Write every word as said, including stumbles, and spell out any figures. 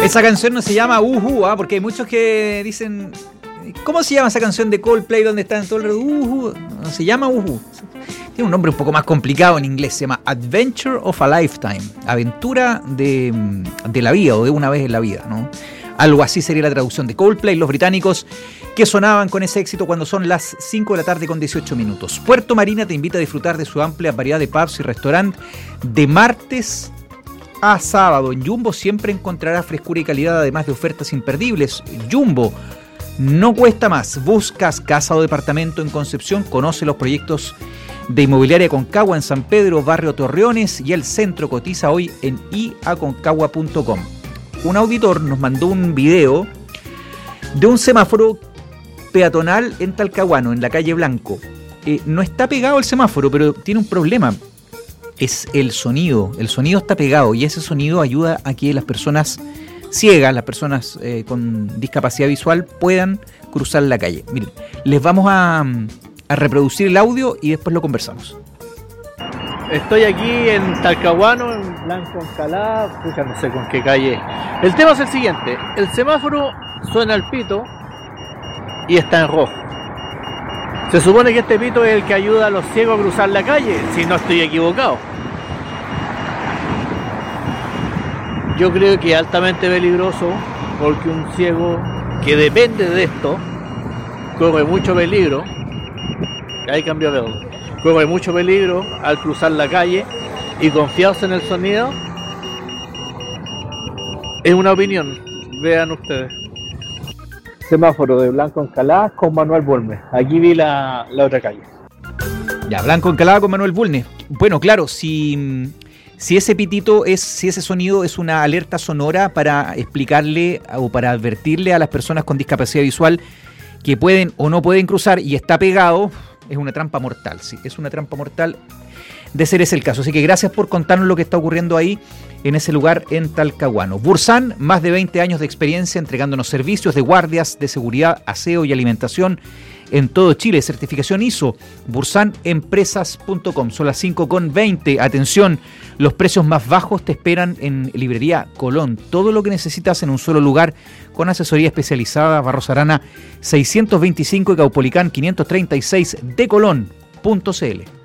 Esa canción no se llama Uhu, ¿ah? Porque hay muchos que dicen, ¿cómo se llama esa canción de Coldplay donde están todo el rato? Uhu, no se llama Uhu. Tiene un nombre un poco más complicado en inglés, se llama Adventure of a Lifetime, aventura de, de la vida o de una vez en la vida, ¿no? Algo así sería la traducción de Coldplay, los británicos que sonaban con ese éxito cuando son las cinco de la tarde con dieciocho minutos. Puerto Marina te invita a disfrutar de su amplia variedad de pubs y restaurantes de martes a sábado. En Jumbo siempre encontrarás frescura y calidad, además de ofertas imperdibles. Jumbo no cuesta más. Buscas casa o departamento en Concepción, conoce los proyectos de Inmobiliaria Concagua en San Pedro, Barrio Torreones y el centro. Cotiza hoy en i a concagua punto com. Un auditor nos mandó un video de un semáforo peatonal en Talcahuano, en la calle Blanco. Eh, no está pegado el semáforo, pero tiene un problema. Es el sonido. El sonido está pegado y ese sonido ayuda a que las personas ciegas, las personas eh, con discapacidad visual puedan cruzar la calle. Miren, les vamos a, a reproducir el audio y después lo conversamos. Estoy aquí en Talcahuano, en Blanco Encalada, escucha, no sé con qué calle. El tema es el siguiente: el semáforo suena al pito y está en rojo. Se supone que este pito es el que ayuda a los ciegos a cruzar la calle, si no estoy equivocado. Yo creo que es altamente peligroso porque un ciego que depende de esto corre mucho peligro. Ahí cambió de verlo. Corre mucho peligro al cruzar la calle y confiarse en el sonido. Es una opinión, vean ustedes. Semáforo de Blanco Encalada con Manuel Bulnes. Aquí vi la, la otra calle. Ya, Blanco Encalada con Manuel Bulnes. Bueno, claro, si, si ese pitito es, si ese sonido es una alerta sonora para explicarle o para advertirle a las personas con discapacidad visual que pueden o no pueden cruzar y está pegado, es una trampa mortal, sí, es una trampa mortal de ser ese el caso. Así que gracias por contarnos lo que está ocurriendo ahí en ese lugar en Talcahuano. Bursan, más de veinte años de experiencia entregándonos servicios de guardias de seguridad, aseo y alimentación en todo Chile. Certificación I S O, bursan empresas punto com. Son las cinco con veinte. Atención, los precios más bajos te esperan en Librería Colón. Todo lo que necesitas en un solo lugar con asesoría especializada. Barros Arana seiscientos veinticinco y Caupolicán quinientos treinta y seis de Colón punto c l.